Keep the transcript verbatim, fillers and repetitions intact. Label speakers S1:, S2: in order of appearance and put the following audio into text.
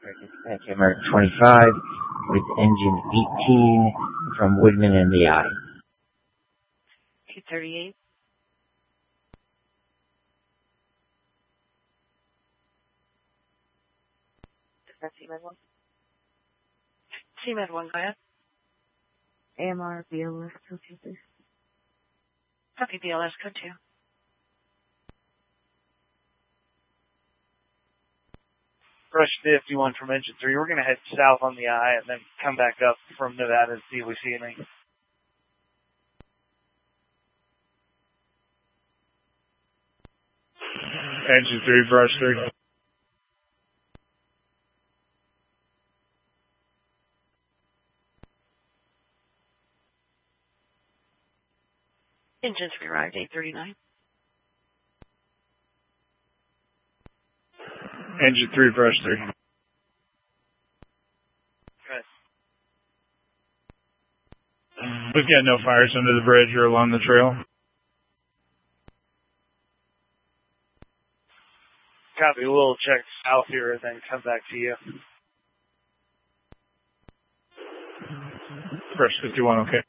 S1: Dispatch American twenty-five with engine eighteen from Woodman and the Eye.
S2: two thirty-eight. That's C Med one. C Med one, go ahead.
S3: A M R B L S code two, please.
S2: Copy B L S code two.
S4: Brush fifty-one from engine three. We're going to head south on the eye and then come back up from Nevada and see if we see anything.
S5: Engine three, brush three.
S2: Engine three arrived, eight thirty-nine.
S5: Engine three, brush three.
S4: Good.
S5: We've got no fires under the bridge or along the trail.
S4: Copy. We'll check south here and then come back to you.
S5: Brush fifty-one, okay.